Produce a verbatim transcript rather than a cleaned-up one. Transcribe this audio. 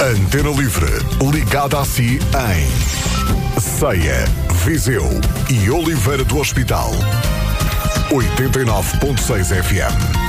Antena Livre, ligada a si em Ceia, Viseu e Oliveira do Hospital. oitenta e nove ponto seis F M.